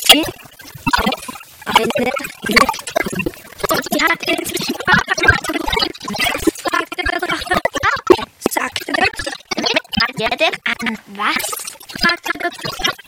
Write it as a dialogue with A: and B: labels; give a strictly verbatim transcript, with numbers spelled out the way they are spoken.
A: Sie hat inzwischen sagte der, sagte der, an was? Fragte der